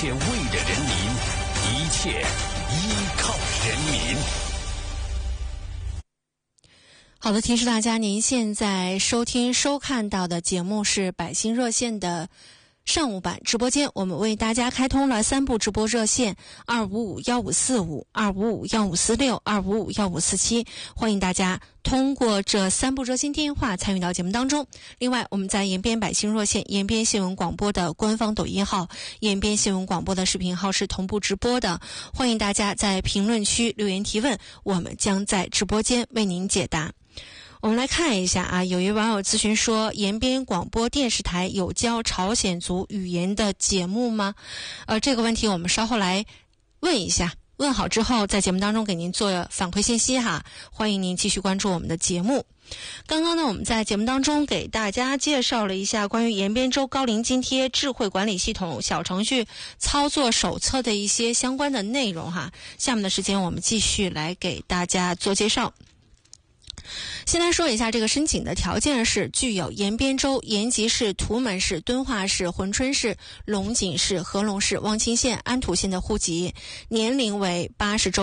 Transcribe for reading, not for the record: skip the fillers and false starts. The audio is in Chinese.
切为了人民，一切依靠人民。 好的，提示大家，您现在收看到的节目是百姓热线的上午版直播间，我们为大家开通了3部直播热线：255-1545、255-1546、255-1547，欢迎大家通过这3部热线电话参与到节目当中。另外，我们在延边百姓热线、延边新闻广播的官方抖音号、延边新闻广播的视频号是同步直播的，欢迎大家在评论区留言提问，我们将在直播间为您解答。我们来看一下啊，有一位网友咨询说，延边广播电视台有教朝鲜族语言的节目吗？这个问题我们稍后来问一下，问好之后在节目当中给您做反馈信息哈，欢迎您继续关注我们的节目。刚刚呢，我们在节目当中给大家介绍了一下关于延边州高龄津贴智慧管理系统小程序操作手册的一些相关的内容哈。下面的时间我们继续来给大家做介绍。先来说一下这个申请的条件是具有延边州、延吉市、图门市、敦化市、珲春市、龙井市、合龙市、望清县、安土县的户籍，年龄为80周